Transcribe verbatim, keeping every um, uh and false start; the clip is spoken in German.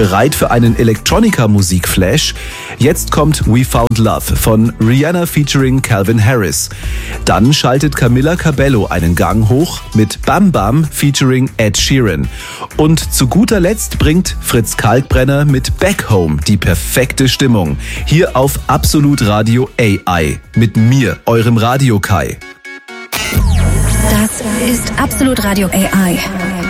Bereit für einen Electronica-Musik-Flash? Jetzt kommt We Found Love von Rihanna featuring Calvin Harris. Dann schaltet Camila Cabello einen Gang hoch mit Bam Bam featuring Ed Sheeran. Und zu guter Letzt bringt Fritz Kalkbrenner mit Back Home die perfekte Stimmung. Hier auf Absolut Radio A I. Mit mir, eurem Radio Kai. Das ist Absolut Radio A I.